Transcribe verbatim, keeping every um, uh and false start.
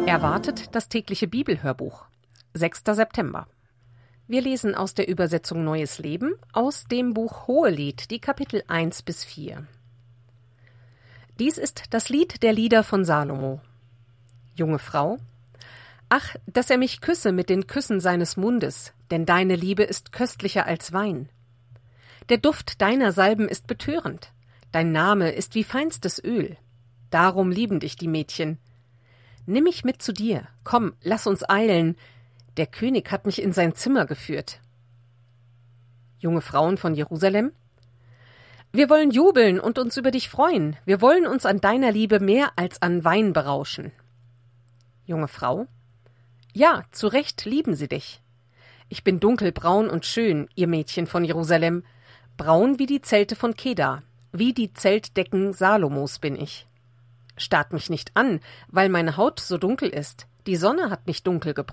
Erwartet das tägliche Bibelhörbuch. sechster September. Wir lesen aus der Übersetzung Neues Leben aus dem Buch Hohelied, die Kapitel eins bis vier. Dies ist das Lied der Lieder von Salomo. Junge Frau, ach, dass er mich küsse mit den Küssen seines Mundes, denn deine Liebe ist köstlicher als Wein. Der Duft deiner Salben ist betörend, dein Name ist wie feinstes Öl. Darum lieben dich die Mädchen. Nimm mich mit zu dir, komm, lass uns eilen. Der König hat mich in sein Zimmer geführt. Junge Frauen von Jerusalem, wir wollen jubeln und uns über dich freuen. Wir wollen uns an deiner Liebe mehr als an Wein berauschen. Junge Frau, ja, zu Recht lieben sie dich. Ich bin dunkelbraun und schön, ihr Mädchen von Jerusalem, braun wie die Zelte von Kedar, wie die Zeltdecken Salomos bin ich. Starrt mich nicht an, weil meine Haut so dunkel ist. Die Sonne hat mich dunkel gebrannt.